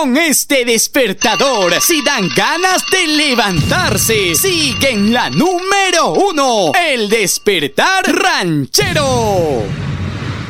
con este despertador. Si dan ganas de levantarse, sigue en la número 1, el despertar ranchero.